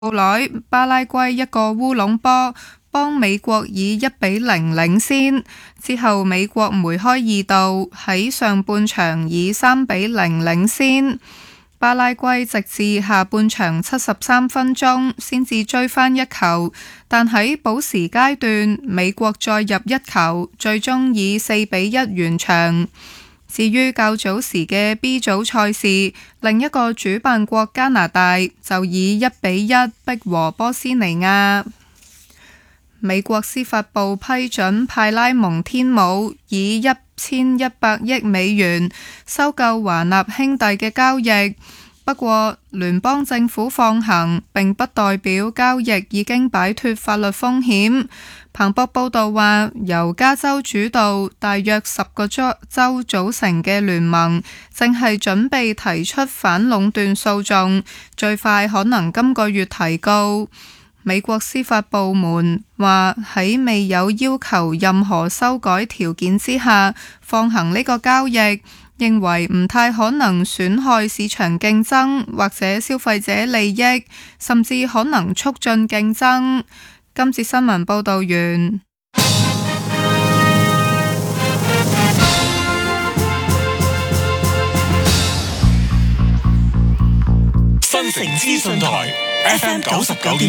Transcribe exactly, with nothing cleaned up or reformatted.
後來巴拉圭一個烏龍波幫美國以一比零領先，之後美國梅開二度，喺上半場以三比零領先。巴拉圭直至下半場七十三分鐘先至追翻一球，但喺補時階段美國再入一球，最終以四比一完場。至於較早時嘅 B 組賽事，另一個主辦國加拿大就以一比一逼和波斯尼亞。美國司法部批准派拉蒙天姆以一千一百億美元收購華納兄弟嘅交易，不過聯邦政府放行並不代表交易已經擺脫法律風險。彭博報道話，由加州主導、大約十個州組成嘅聯盟正係準備提出反壟斷訴訟，最快可能今個月提告。美國司法部門話喺未有要求任何修改條件之下放行呢個交易，認為唔太可能損害市場競爭或者消費者利益，甚至可能促進競爭。今次新聞報道完。 新城資訊台 F M 九十九點